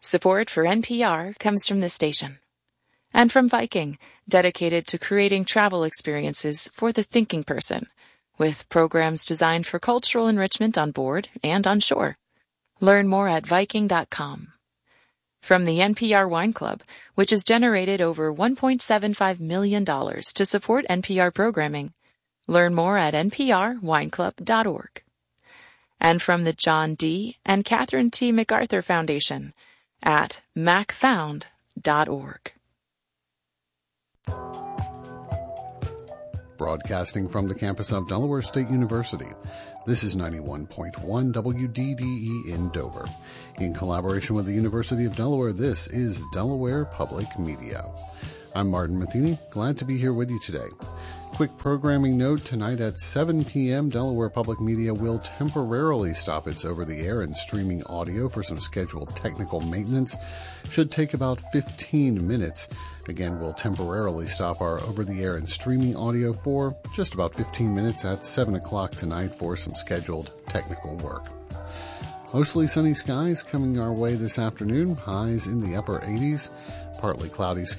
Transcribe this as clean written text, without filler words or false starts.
Support for NPR comes from this station. And from Viking, dedicated to creating travel experiences for the thinking person, with programs designed for cultural enrichment on board and on shore. Learn more at Viking.com. From the NPR Wine Club, which has generated over $1.75 million to support NPR programming. Learn more at nprwineclub.org. And from the John D. and Catherine T. MacArthur Foundation at macfound.org. Broadcasting from the campus of Delaware State University, this is 91.1 WDDE in Dover. In collaboration with the University of Delaware, this is Delaware Public Media. I'm Martin Matheny, glad to be here with you today. Quick programming note, tonight at 7 p.m., Delaware Public Media will temporarily stop its over-the-air and streaming audio for some scheduled technical maintenance. Should take about 15 minutes. Again, we'll temporarily stop our over-the-air and streaming audio for just about 15 minutes at 7 o'clock tonight for some scheduled technical work. Mostly sunny skies coming our way this afternoon, highs in the upper 80s. Partly cloudy skies